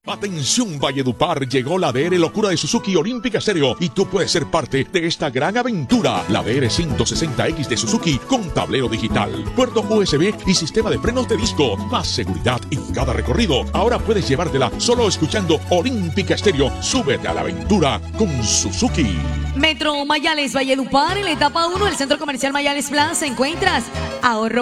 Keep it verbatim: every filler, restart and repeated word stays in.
Atención Valledupar, llegó la D R Locura de Suzuki Olímpica Stereo y tú puedes ser parte de esta gran aventura. La D R ciento sesenta X de Suzuki con tablero digital, puerto U S B y sistema de frenos de disco, más seguridad en cada recorrido. Ahora puedes llevártela solo escuchando Olímpica Stereo. Súbete a la aventura con Suzuki. Metro Mayales Valledupar, en la etapa uno del Centro Comercial Mayales Plaza encuentras ahorro